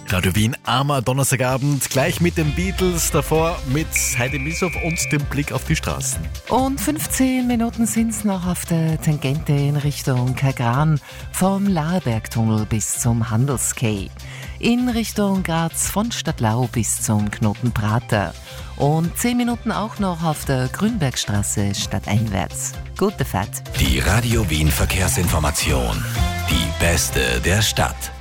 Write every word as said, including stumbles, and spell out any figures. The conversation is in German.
Radio Wien am Donnerstagabend, gleich mit den Beatles, davor mit Heidi Mishoff und dem Blick auf die Straßen. Und fünfzehn Minuten sind es noch auf der Tangente in Richtung Kagran, vom Laherbergtunnel bis zum Handelsquai. In Richtung Graz von Stadtlau bis zum Knoten Prater. Und zehn Minuten auch noch auf der Grünbergstraße stadteinwärts. Gute Fahrt. Die Radio Wien Verkehrsinformation. Die beste der Stadt.